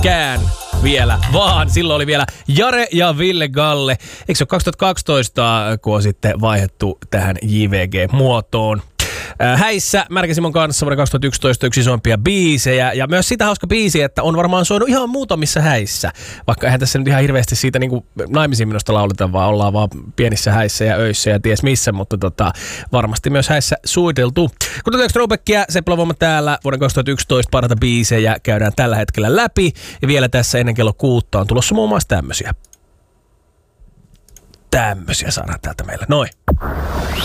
pitkään vielä, vaan silloin oli vielä Jare ja Ville Galle. Eikö se ole 2012, kun on sitten vaihdettu tähän JVG-muotoon? Häissä Märkä Simon kanssa vuoden 2011 yksi isoimpia biisejä. Ja myös sitä hauska biisi, että on varmaan soinut ihan muutamissa häissä. Vaikka eihän tässä nyt ihan hirveästi siitä niin kuin naimisiin minusta lauleta, vaan ollaan vaan pienissä häissä ja öissä ja ties missä. Mutta varmasti myös häissä suudeltu. Kun Throwbackia, Seppälä Voima täällä vuoden 2011 parhaita biisejä käydään tällä hetkellä läpi. Ja vielä tässä ennen kello 6 on tulossa muun muassa tämmöisiä. Tämmöisiä saadaan täältä meille. Noin.